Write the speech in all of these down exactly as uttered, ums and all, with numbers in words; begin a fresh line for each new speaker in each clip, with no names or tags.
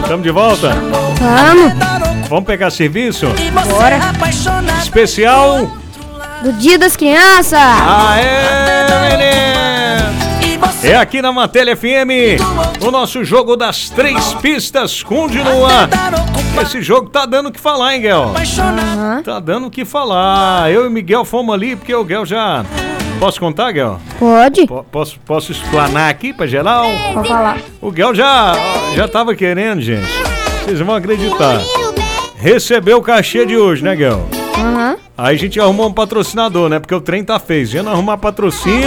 Tamo de volta?
Vamos.
Vamos pegar serviço?
Bora.
Especial
do Dia das Crianças.
Aê, menino! É aqui na Manteiga F M, o nosso jogo das três pistas continua. Esse jogo tá dando o que falar, hein, Guel?
Uhum.
Tá dando o que falar. Eu e o Miguel fomos ali, porque o Guel já... Posso contar, Guel?
Pode.
P- posso, posso explanar aqui pra geral?
Pode falar.
O Guel já, já tava querendo, gente. Vocês vão acreditar. Recebeu o cachê de hoje, né, Guel?
Uhum.
Aí a gente arrumou um patrocinador, né? Porque o trem tá feio. Se não arrumar patrocínio,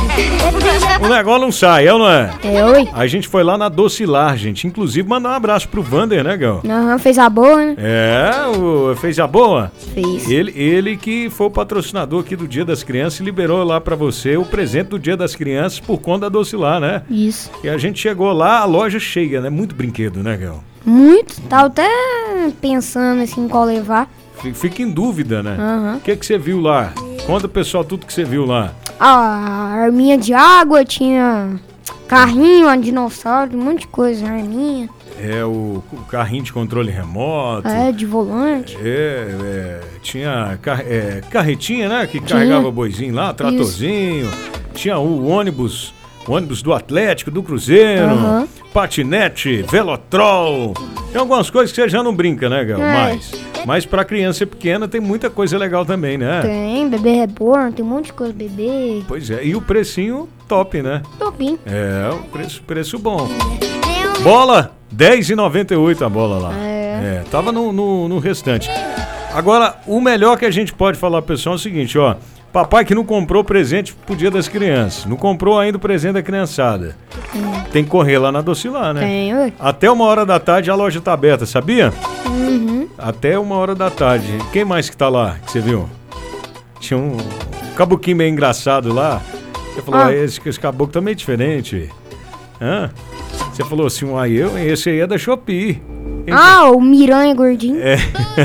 o negócio não sai, é ou não é?
É, oi.
Aí a gente foi lá na Docilar, gente. Inclusive, mandar um abraço pro Vander, né, Guel?
Uhum, fez a boa, né?
É, o, fez a boa?
Fez.
Ele, ele que foi o patrocinador aqui do Dia das Crianças e liberou lá pra você o presente do Dia das Crianças por conta da Docilar, né?
Isso.
E a gente chegou lá, a loja cheia, né? Muito brinquedo, né, Guel?
Muito. Tava até pensando assim em qual levar.
Fica em dúvida, né?
Uhum.
O que que você viu lá? Conta, pessoal, tudo que você viu lá.
A arminha de água, tinha carrinho, um dinossauro, um monte de coisa, arminha.
É, o, o carrinho de controle remoto.
É, de volante.
É, é tinha car, é, carretinha, né? Que
Tinha.
carregava boizinho lá, tratorzinho. Isso. Tinha o ônibus, o ônibus do Atlético, do Cruzeiro.
Uhum.
Patinete, velotrol. Tem algumas coisas que você já não brinca, né, Gal?
É.
Mas, mas pra criança pequena tem muita coisa legal também, né?
Tem, bebê reborn, tem um monte de coisa, bebê.
Pois é, e o precinho top, né?
Topinho.
É, o preço, preço bom. Bola, dez reais e noventa e oito centavos a bola lá.
É.
É, tava no, no, no restante. Agora, o melhor que a gente pode falar pro pessoal é o seguinte, ó. Papai que não comprou presente pro Dia das Crianças. Não comprou ainda o presente da criançada.
Hum.
Tem que correr lá na Docilar, né?
Tem, ué.
Até uma hora da tarde a loja tá aberta, sabia?
Uhum.
Até uma hora da tarde. Quem mais que tá lá, que você viu? Tinha um cabuquinho meio engraçado lá. Você falou,
Ah.
ah. esse, esse caboclo tá meio diferente. Hã? Você falou assim, ah, eu, esse aí é da Shopee.
Ah, o Miranha gordinho.
É.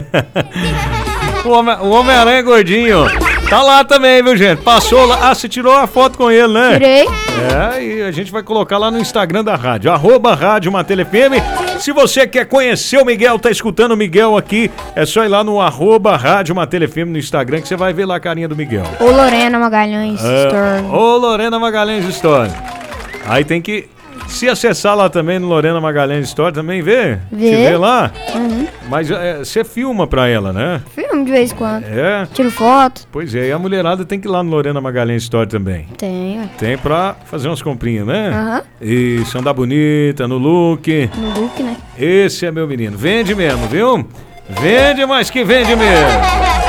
O Homem- o Homem-Aranha gordinho. Tá lá também, viu, gente? Passou lá. Ah, você tirou a foto com ele, né?
Tirei.
É, e a gente vai colocar lá no Instagram da rádio, arroba Rádio Manteiga F M. Se você quer conhecer o Miguel, tá escutando o Miguel aqui, é só ir lá no arroba Rádio Manteiga F M no Instagram que você vai ver lá a carinha do Miguel.
Ô Lorena Magalhães
É,
Store.
Ô Lorena Magalhães Store. Aí tem que se acessar lá também no Lorena Magalhães Store, também vê.
Vê.
Se vê lá.
Uhum.
Mas é, você filma pra ela, né?
Filme de vez em quando.
É.
Tiro foto.
Pois é, e a mulherada tem que ir lá no Lorena Magalhães Store também.
Tem, ué.
Tem pra fazer umas comprinhas, né?
Aham.
Isso, andar bonita, no look.
No look, né?
Esse é meu menino. Vende mesmo, viu? Vende, mas que vende mesmo.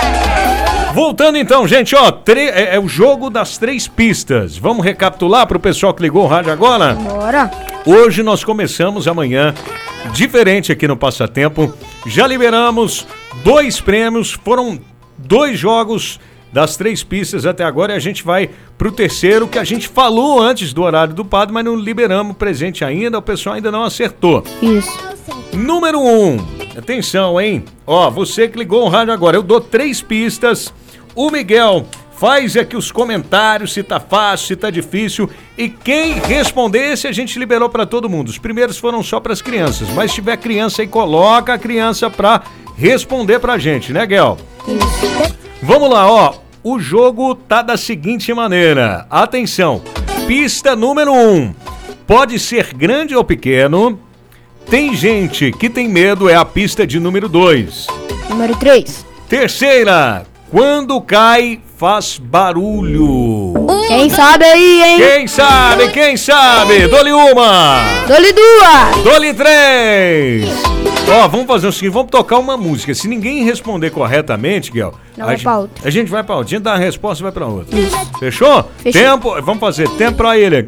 Voltando então, gente, ó, tre- é, é o jogo das três pistas. Vamos recapitular pro pessoal que ligou o rádio agora?
Bora.
Hoje nós começamos amanhã, diferente aqui no Passatempo. Já liberamos dois prêmios, foram dois jogos das três pistas até agora e a gente vai pro terceiro, que a gente falou antes do horário do padre, mas não liberamos o presente ainda, o pessoal ainda não acertou.
Isso.
Número um, atenção, hein? Ó, você que ligou o rádio agora, eu dou três pistas. O Miguel faz aqui os comentários, se tá fácil, se tá difícil. E quem responder, esse a gente liberou pra todo mundo. Os primeiros foram só pras crianças, mas se tiver criança aí, coloca a criança pra responder pra gente, né, Guel?
Isso.
Vamos lá, ó. O jogo tá da seguinte maneira. Atenção. Pista número um. Pode ser grande ou pequeno. Tem gente que tem medo, é a pista de número dois.
Número três.
Terceira. Quando cai, faz barulho.
Quem sabe aí, hein?
Quem sabe, quem sabe? Dou-lhe uma.
Dou-lhe duas.
Dou-lhe três. Ó, vamos fazer o seguinte, vamos tocar uma música. Se ninguém responder corretamente, Guel,
Não
a,
vai
gente,
pra outra.
a gente vai pra outra. A gente dá a resposta e vai pra outra. Fechou?
Fechou.
Tempo, vamos fazer tempo pra ele.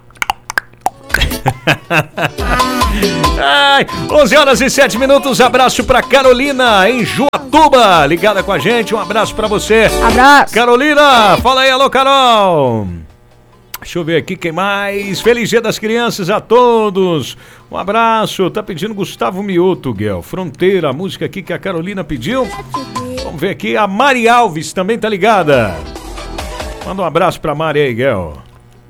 Ai, onze horas e sete minutos, abraço pra Carolina em Juatuba, ligada com a gente, um abraço pra você.
Abraço.
Carolina, fala aí, alô Carol. Deixa eu ver aqui quem mais. Feliz Dia das Crianças a todos. Um abraço. Tá pedindo Gustavo Mioto, Guel. Fronteira, a música aqui que a Carolina pediu. Vamos ver aqui. A Mari Alves também tá ligada. Manda um abraço pra Mari aí, Guel.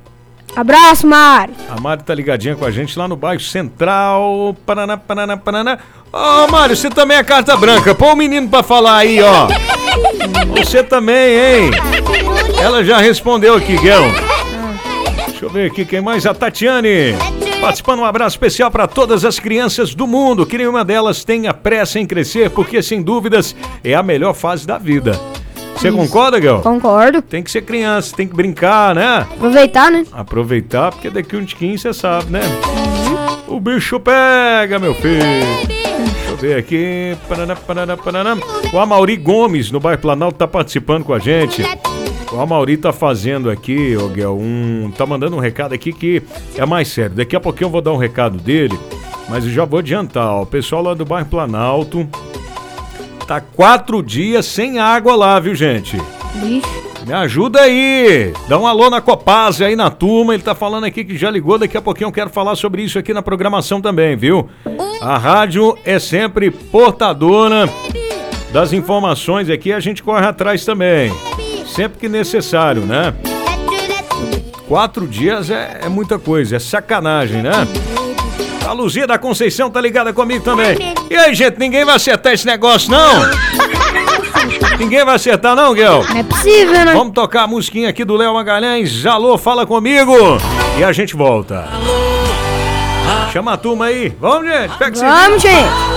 Abraço, Mari.
A Mari tá ligadinha com a gente lá no bairro Central. Paraná, Paraná, Paraná. Ó, oh, Mário, você também é carta branca. Põe o menino pra falar aí, ó. Você também, hein? Ela já respondeu aqui, Guel. Deixa eu ver aqui quem mais. A Tatiane. Participando, um abraço especial para todas as crianças do mundo. Que nenhuma delas tenha pressa em crescer, porque sem dúvidas é a melhor fase da vida. Você concorda, Guel?
Concordo.
Tem que ser criança, tem que brincar, né?
Aproveitar, né?
Aproveitar, porque daqui um tiquinho você sabe, né? Uhum. O bicho pega, meu filho. Deixa eu ver aqui. Paraná, paraná, paraná. O Amauri Gomes, no bairro Planalto, tá participando com a gente. O Amauri tá fazendo aqui, ô Guel, um... tá mandando um recado aqui que é mais sério. Daqui a pouquinho eu vou dar um recado dele, mas eu já vou adiantar, ó. O pessoal lá do bairro Planalto tá quatro dias sem água lá, viu, gente?
Ixi.
Me ajuda aí, dá um alô na Copasa aí na turma, ele tá falando aqui que já ligou, daqui a pouquinho eu quero falar sobre isso aqui na programação também, viu? A rádio é sempre portadora das informações aqui, a gente corre atrás também, sempre que necessário, né? Quatro dias é, é muita coisa, é sacanagem, né? A Luzia da Conceição tá ligada comigo também. E aí, gente, ninguém vai acertar esse negócio, não? Ninguém vai acertar, não, Guel?
Não é possível, né?
Vamos tocar a musiquinha aqui do Léo Magalhães. Alô, fala comigo. E a gente volta. Chama a turma aí. Vamos, gente. Pega
Vamos, gente.